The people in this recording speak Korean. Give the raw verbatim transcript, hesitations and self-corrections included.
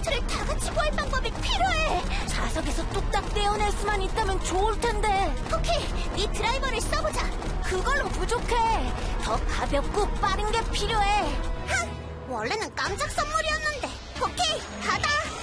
로봇을 다 같이 구할 방법이 필요해. 자석에서 뚝딱 떼어낼 수만 있다면 좋을 텐데. 오케이, 네 드라이버를 써보자. 그걸로 부족해. 더 가볍고 빠른 게 필요해. 하! 원래는 깜짝 선물이었는데. 오케이, 가다.